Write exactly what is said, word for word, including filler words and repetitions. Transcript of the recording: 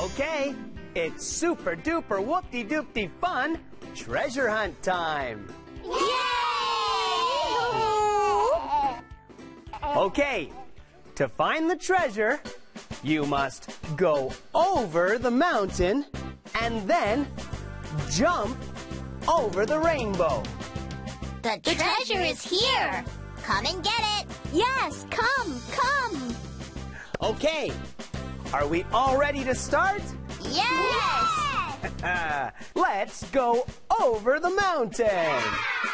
Okay, it's super duper whoop-de-doop-de fun treasure hunt time. Yay! Okay, to find the treasure, you must go over the mountain and then jump over the rainbow. The treasure is here. Come and get it. Yes, come, come. Okay, are we all ready to start? Yes! Let's go over the mountain.